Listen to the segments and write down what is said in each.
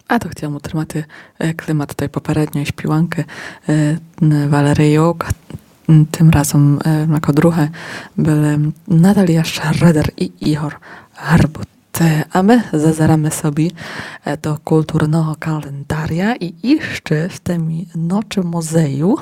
A to chciałam utримати клімат tej попередньої співанки Валерії Йок. Tym razem jako drugie byli Natalia Schroeder i Igor Harbut. A my zazeramy sobie do kulturnego kalendaria i jeszcze w tej nocy muzeju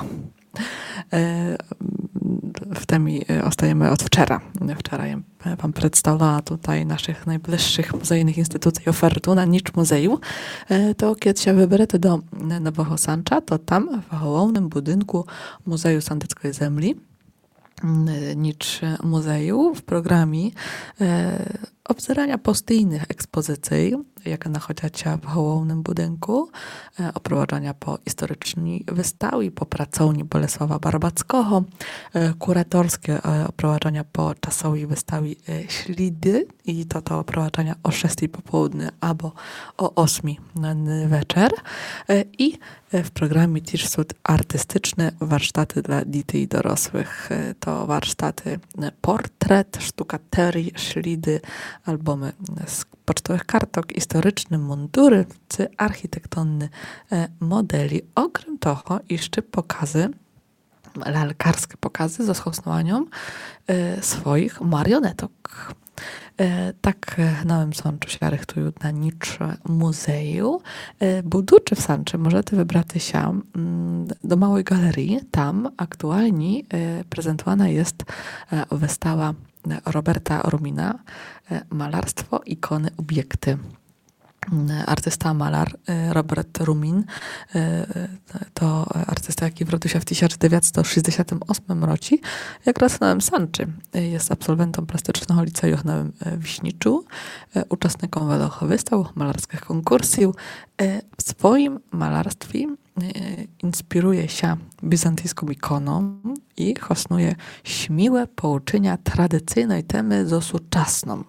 w tym ostajemy od wczoraj. Wczoraj wam przedstawiała tutaj naszych najbliższych muzejnych instytucji ofertu na nicz muzeju. To kiedy się wyberete do Nowego Sancza, to tam w hołownym budynku Muzeju Sandeckiej Zemli nicz muzeju w programie obzerania postійnych ekspozycji, jakie nachodzicie w hołownym budynku, oprowadzania po historycznej wystawie, po pracowni Bolesława Barbackiego, kuratorskie oprowadzania po czasowej wystawie Ślidy i to oprowadzania o 6 po południu albo o 8 wieczór. I w programie też są artystyczne warsztaty dla dzieci i dorosłych. To warsztaty portret, sztukaterii, ślidy, albumy z pocztowych kartok, historyczne mundury, czy architektonne modeli. Okrem toho jeszcze pokazy, lalkarskie pokazy z osłonąwaniem swoich marionetok. Tak Nowym Sączu się rychtują na nicz muzeju. Budучи w Sanczy, możecie wybrać się do małej galerii. Tam aktualnie prezentowana jest wystawa Roberta Rumina Malarstwo, ikony, obiekty. Artysta malar Robert Rumin to artysta, jaki wrodził się w 1968 roku, jak raz w Nowym Sanczy. Jest absolwentem plastycznego liceum w Nowym Wiśniczu, uczestnikiem wielu wystaw, malarskich konkursów. W swoim malarstwie inspiruje się bizantyjską ikoną i hosnuje śmiłe połączenia tradycyjnej temy z współczesną.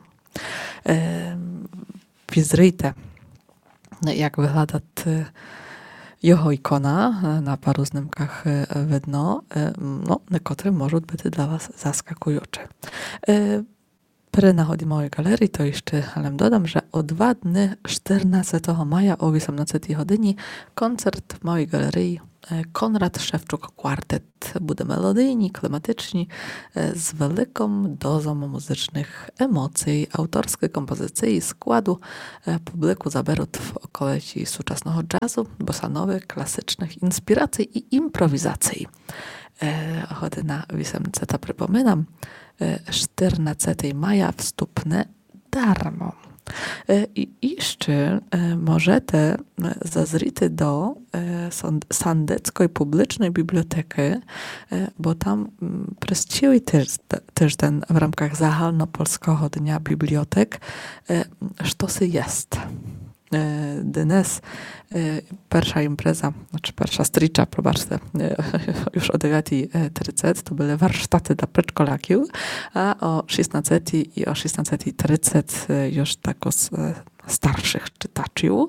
Wizryjte, jak wygląda jego ikona na paru zнимках widno, niektóre może być dla was zaskakujące. Przy nachodzie małej galerii to jeszcze dodam, że o 2 dni 14 maja o 18 godzinie koncert w małej galerii Konrad Szewczuk Kwartet. Буде melodyjni, klimatyczni, z wielką dozą muzycznych emocji, autorskie kompozycje składu publiku zaberą w okolicy współczesnego jazzu, bossanowy, klasycznych inspiracji i improwizacji. Ochody na 18, przypominam, 14 maja wstupne darmo. I jeszcze możecie zazryć do Sandeckiej Publicznej Biblioteki, bo tam przez cały tydzień w ramach Zahalnopolskiego Dnia Bibliotek sztosy jest. Dnes pierwsza impreza, znaczy pierwsza stricza, probaczcie, już o 9:30 to były warsztaty dla przedszkolaków, a o 16 i o 16:30 już tak starszych czytaczy.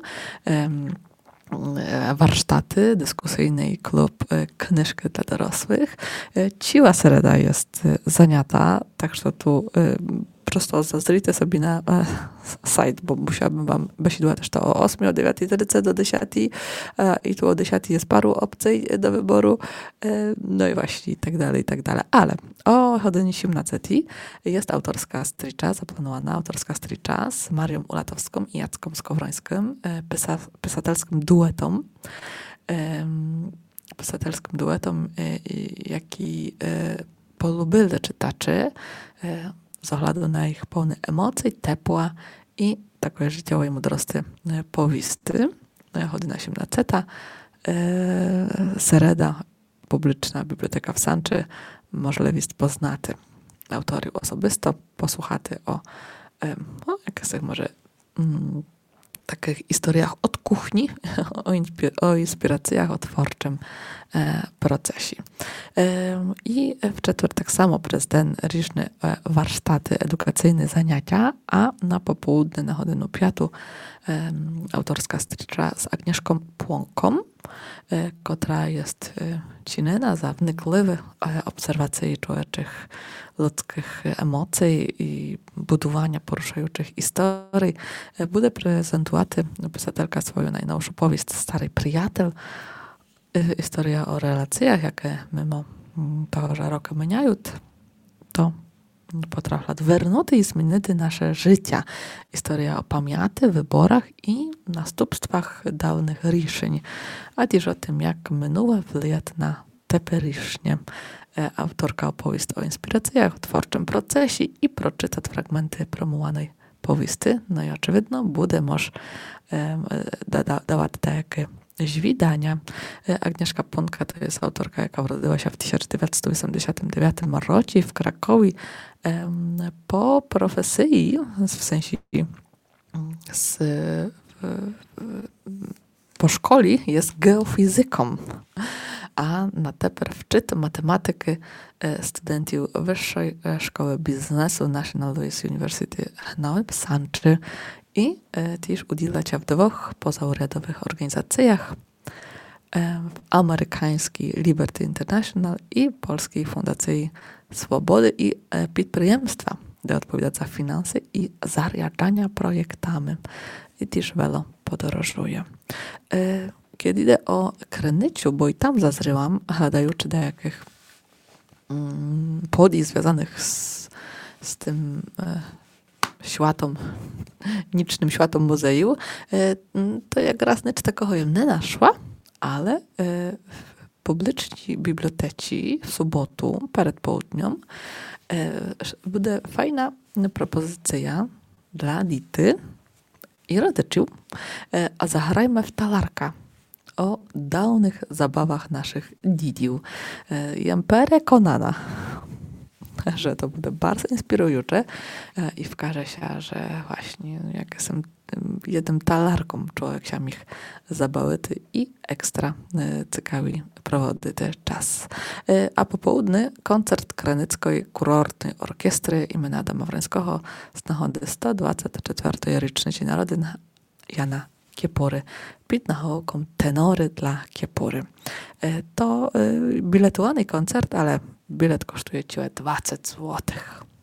Warsztaty, dyskusyjny klub Knyżki dla dorosłych. Ciła sereda jest zaniata, tak że tu prosto zazrite sobie na sajt, bo musiałabym wam besidła też to o 8, o 9:30 do 10 i tu o 10 jest paru opcji do wyboru, no i właśnie i tak dalej, i tak dalej. Ale o godzinie 17 jest autorska stricza, zaplanowana autorska stricza z Marią Ulatowską i Jackiem Skowrońskim, pisatelskim duetom, jaki polubili czytaczy, z oglądu na ich pełne emocji, tepła i takiej życiowej mądrości powisty. Godzina 17. Sereda, publiczna biblioteka w Sanczy, możliwist poznati autorów osobisto, posłuchati o jakich może takich historiach od kuchni, o inspiracjach, o twórczym procesi. I w czwartek tak samo przez ten różne warsztaty edukacyjne, zajęcia, a na popołudnie na Hodinu Piatu autorska stricza z Agnieszką Płonką, która jest cinena za wnikliwe obserwacje człowieczych ludzkich emocji i budowania poruszających historii. Bude prezentować pisatelka swoją najnowszą powieść Stary Przyjaciel. Historia o relacjach, jakie mimo toho, że roky mijają, to potrafią wyrnuty i zmienić nasze życia. Historia o pamięci, wyborach i następstwach dawnych решень, a też o tym, jak minęło wpływ na teperycznie. Autorka opowieść o inspiracjach, o twórczym procesie i przeczytać fragmenty promowanej powieści. No i oczywiście będzie może dawać takie zwidania. Agnieszka Płonka to jest autorka, jaka urodziła się w 1989 roku w Krakowie. Po profesji, w sensie po szkole jest geofizyką, a na teper wczyt matematyki studentów Wyższej Szkoły Biznesu National Louis University w Sanczy i też udziela się w dwóch pozauredowych organizacjach, w amerykańskiej Liberty International i polskiej Fundacji Swobody i Przedsiębiorstwa, gdzie odpowiada za finanse i zarządzania projektami i też wiele podróżuje. Kiedy idę o Krynyciu, bo i tam zazryłam, hadajući do jakich podii związanych z tym światom, nicznym światom muzeju, to jak raz nic takiego jem nie naszła, ale w publicznej biblioteci w sobotu, przed południem, będzie fajna propozycja dla Dity i rodziców, a zagrajmy w talarka o dawnych zabawach naszych dzidziów. Jestem przekonana, że to będzie bardzo inspirujące i wkaże się, że właśnie jak jestem jednym talarką, człowiek się ich zabawić i ekstra ciekawi prowody też czas. A po południu koncert Krynickiej Kurortnej Orkiestry imienia Adama Wrońskiego z nagody 124. rocznicy narodzin Jana Kiepury. Pід nahołką tenory dla Kiepury. To biletowany koncert, ale bilet kosztuje 20 złotych.